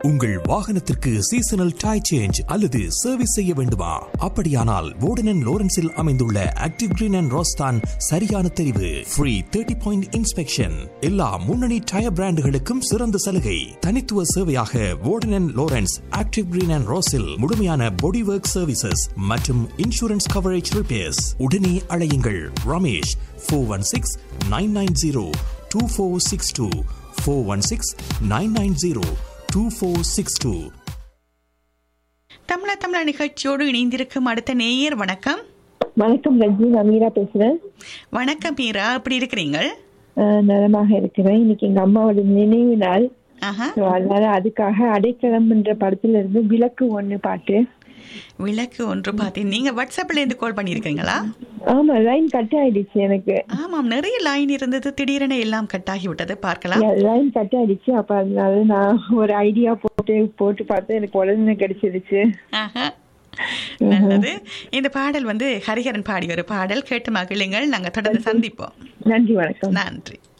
உங்கள் வாகனத்திற்கு seasonal tyre change அல்லது சர்வீஸ் செய்ய வேண்டுமா? அப்படியானால் வோர்டன் அண்ட் லோரன்ஸில் அமைந்துள்ள ஆக்டிவ் கிரீன் அண்ட் ரோஸ் தான் சரியான தெரிவு. ஃப்ரீ 30 பாயிண்ட் இன்ஸ்பெக்ஷன், எல்லா முன்னணி டயர் பிராண்டுகளுக்கும் சிறந்த சலுகை. தனித்துவ சேவையாக வோர்டன் and Lawrence active green and ரோஸில் முழுமையான பாடி ஒர்க் சர்வீசஸ் மற்றும் இன்சூரன்ஸ் கவரேஜ் ரிப்பேர்ஸ். உடனே அழையுங்கள் ரமேஷ் 416-990-2462 416-990-2462. தமிழ நிகழ்ச்சியோடு இணைந்திருக்கும் அடுத்த நேயர். வணக்கம். வணக்கம் ரஜி, நான் மீரா பேசுறேன். வணக்கம் மீரா, எப்படி இருக்கிறீங்க? நலமாக இருக்கிறேன். இன்னைக்கு எங்க அம்மாவோட நினைவு நாள். அதனால அதுக்காக அடைக்கலம் என்ற படத்துல இருந்து விளக்கு ஒண்ணு பாட்டு. விளக்கு ஒன்று பார்த்தேன். நீங்க வாட்ஸ்அப்ல இருந்து கால் பண்ணிருக்கீங்களா? ஆமா, லைன் கட் ஆயிடுச்சு எனக்கு. ஆமாம், நிறைய லைன் இருந்தது, திடீரென எல்லாம் கட் ஆகி விட்டது. பார்க்கலாம். லைன் கட் ஆயிடுச்சு. அப்ப அதனால நான் ஒரு ஐடியா போட்டு பார்த்தேன், எனக்கு உடனே கிடைச்சிருச்சு. நல்லது. இந்த பாடல் ஹரிஹரன் பாடிய ஒரு பாடல். கேட்டு மகிழுங்கள். நாங்க தொடர்ந்து சந்திப்போம். நன்றி, வணக்கம். நன்றி.